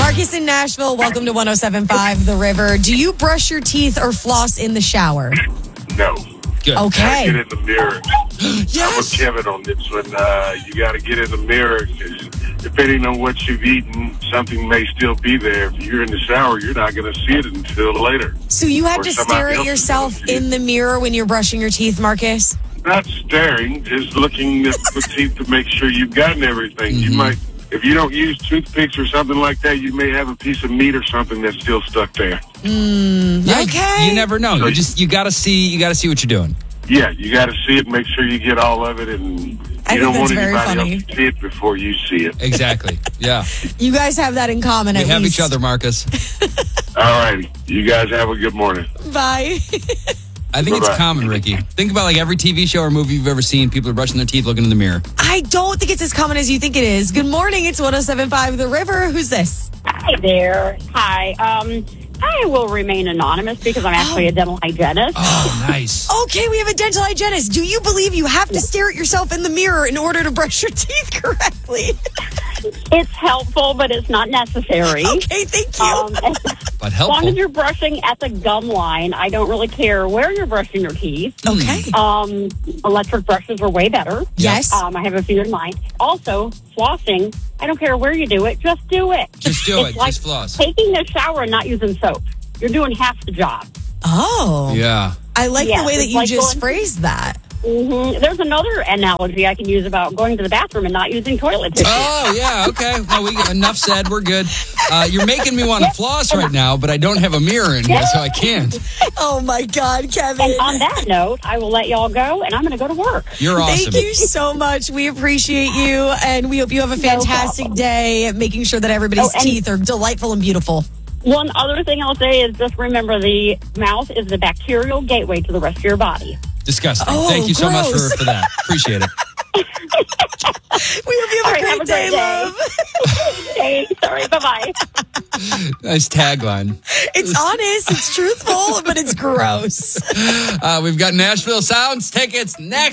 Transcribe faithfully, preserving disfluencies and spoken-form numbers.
Marcus in Nashville, welcome to one oh seven point five The River. Do you brush your teeth or floss in the shower? No. Good. Okay. Get in the mirror. Yes. I'm with Kevin on this one. Uh, you got to get in the mirror because depending on what you've eaten, something may still be there. If you're in the shower, you're not going to see it until later. So you have Or to somebody stare at else is yourself gonna see it. in the mirror when you're brushing your teeth, Marcus? Not staring, just looking at the teeth to make sure you've gotten everything. Mm-hmm. You might, if you don't use toothpicks or something like that, you may have a piece of meat or something that's still stuck there. Yeah, Okay. You never know. You just you got to see you got to see what you're doing. Yeah, you got to see it, make sure you get all of it, and you I think don't that's want very anybody funny. else to see it before you see it. Exactly. Yeah. You guys have that in common We at have least. each other, Marcus. All righty. You guys have a good morning. Bye. I think it's Bye-bye. common, Ricky. Think about like every T V show or movie you've ever seen. People are brushing their teeth, looking in the mirror. I don't think it's as common as you think it is. Good morning. It's one oh seven point five The River. Who's this? Hi there. Hi. Um, I will remain anonymous because I'm actually a dental hygienist. Oh, nice. Okay, we have a dental hygienist. Do you believe you have to stare at yourself in the mirror in order to brush your teeth correctly? It's helpful, but it's not necessary. Okay, thank you. Um, as But long helpful. as you're brushing at the gum line, I don't really care where you're brushing your teeth. okay. Um, electric brushes are way better. Yes. Um, I have a few in mind. Also, flossing, I don't care where you do it, just do it. Just do It's it. like Just floss. taking a shower and not using soap. You're doing half the job. Oh. Yeah. I like Yeah, the way that it's you like just going- phrased that. hmm There's another analogy I can use about going to the bathroom and not using toilet tissue. Oh, yeah. Okay. No, we enough said. We're good. Uh, you're making me want to floss right now, but I don't have a mirror in here, so I can't. Oh, my God, Kevin. And on that note, I will let y'all go, and I'm going to go to work. You're awesome. Thank you so much. We appreciate you, and we hope you have a fantastic problem. day making sure that everybody's Oh, and- teeth are delightful and beautiful. One other thing I'll say is just remember the mouth is the bacterial gateway to the rest of your body. Disgusting. Oh, Thank you so much for, gross. for that. Appreciate it. We hope you have All a right, great have a day, great day. love. Hey, sorry, bye-bye. Nice tagline. It's honest, it's truthful, but it's gross. Uh, we've got Nashville Sounds tickets next.